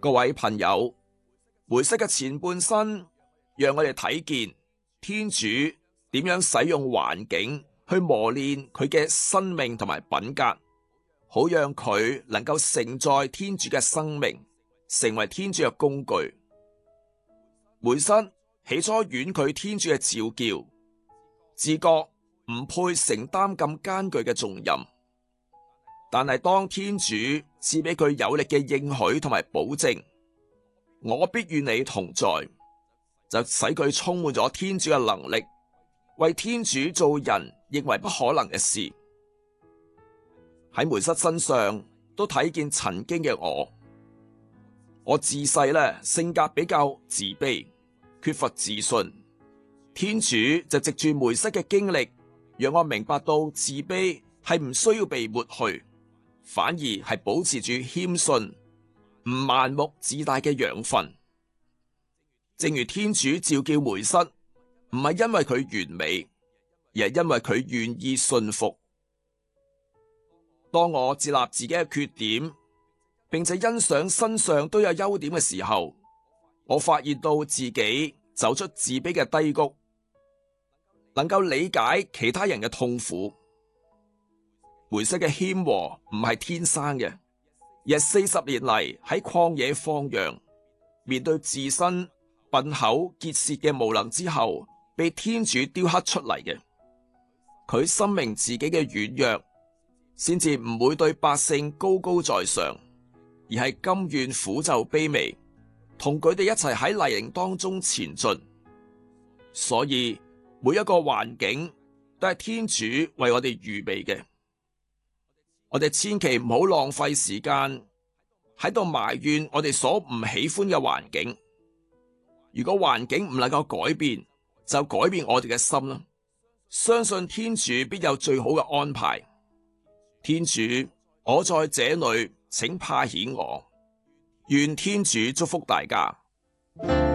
各位朋友，梅瑟嘅前半生讓我哋睇見天主點樣使用環境去磨練佢嘅生命同埋品格，好讓佢能夠承載天主嘅生命，成為天主嘅工具。梅瑟起初婉拒天主嘅召叫，自覺唔配承擔咁艱巨嘅重任，但係當天主賜俾佢有力嘅應許同埋保證，我必與你同在，就使佢充滿咗天主嘅能力，為天主做人認為不可能嘅事。喺梅瑟身上都睇見曾經嘅我自細性格比較自卑，缺乏自信。天主就藉住梅瑟嘅經歷，讓我明白到自卑係唔需要被抹去，反而係保持住謙遜，唔盲目自大嘅養分。正如天主召叫梅瑟，唔係因為佢完美，而係因為佢願意信服。當我接納自己嘅缺點，並且欣賞身上都有優點嘅時候，我發現到自己走出自卑嘅低谷，能夠理解其他人嘅痛苦。梅瑟嘅謙和唔係天生嘅，而係40年嚟喺曠野放羊，面對自身笨口結舌嘅無能之後，被天主雕刻出嚟嘅。佢深明自己嘅軟弱，先至唔會對百姓高高在上，而係甘願俯就卑微，同佢哋一齊喺泥濘當中前進。所以每一個環境都係天主為我哋預備嘅。我哋千祈唔好浪費時間喺度埋怨我哋所唔喜歡嘅環境。如果環境唔能夠改變，就改變我哋嘅心啦。相信天主必有最好嘅安排。天主，我在這裏，請派遣我。願天主祝福大家。